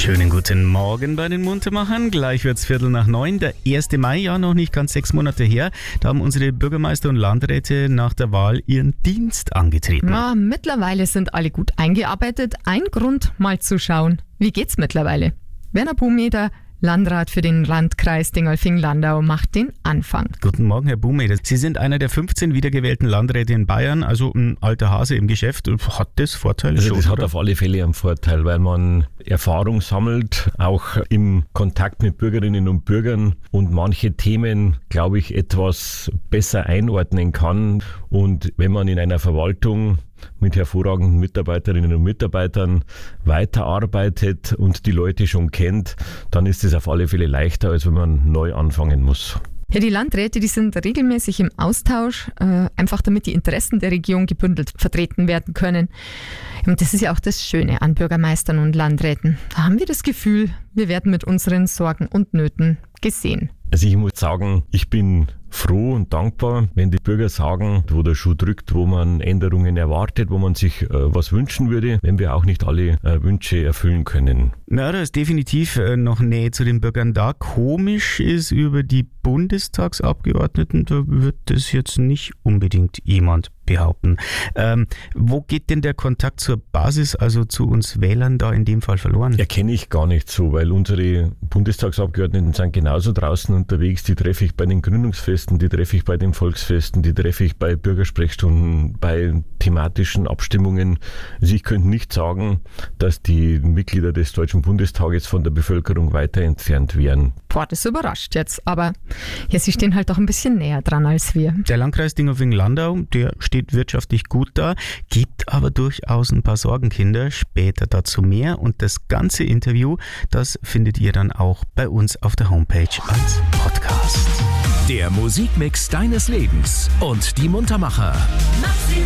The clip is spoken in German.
Schönen guten Morgen bei den Muntermachern. Gleich wird's 8:45. Der 1. Mai, ja noch nicht ganz 6 Monate her. Da haben unsere Bürgermeister und Landräte nach der Wahl ihren Dienst angetreten. Ja, mittlerweile sind alle gut eingearbeitet. Ein Grund, mal zu schauen, wie geht's mittlerweile? Werner Bumeder, Landrat für den Landkreis Dingolfing-Landau, macht den Anfang. Guten Morgen, Herr Bumeder. Sie sind einer der 15 wiedergewählten Landräte in Bayern, also ein alter Hase im Geschäft. Hat das Vorteile Also schon? das hat auf alle Fälle einen Vorteil, weil man Erfahrung sammelt, auch im Kontakt mit Bürgerinnen und Bürgern und manche Themen, glaube ich, etwas besser einordnen kann. Und wenn man in einer Verwaltung mit hervorragenden Mitarbeiterinnen und Mitarbeitern weiterarbeitet und die Leute schon kennt, dann ist es auf alle Fälle leichter, als wenn man neu anfangen muss. Ja, die Landräte, die sind regelmäßig im Austausch, einfach damit die Interessen der Region gebündelt vertreten werden können. Und das ist ja auch das Schöne an Bürgermeistern und Landräten. Da haben wir das Gefühl, wir werden mit unseren Sorgen und Nöten gesehen. Also ich muss sagen, ich bin froh und dankbar, wenn die Bürger sagen, wo der Schuh drückt, wo man Änderungen erwartet, wo man sich was wünschen würde, wenn wir auch nicht alle Wünsche erfüllen können. Na, da ist definitiv noch Nähe zu den Bürgern da. Komisch ist über die Bundestagsabgeordneten, da wird das jetzt nicht unbedingt jemand behaupten. Wo geht denn der Kontakt zur Basis, also zu uns Wählern, da in dem Fall verloren? Erkenne ich gar nicht so, weil unsere Bundestagsabgeordneten sind genauso draußen unterwegs. Die treffe ich bei den Gründungsfesten, die treffe ich bei den Volksfesten, die treffe ich bei Bürgersprechstunden, bei thematischen Abstimmungen. Also ich könnte nicht sagen, dass die Mitglieder des Deutschen Bundestages von der Bevölkerung weiter entfernt wären. Boah, das überrascht jetzt, aber ja, sie stehen halt doch ein bisschen näher dran als wir. Der Landkreis Dingolfing-Landau, der steht wirtschaftlich gut da, gibt aber durchaus ein paar Sorgenkinder. Später dazu mehr und das ganze Interview, das findet ihr dann auch bei uns auf der Homepage als Podcast. Der Musikmix deines Lebens und die Muntermacher. Maximal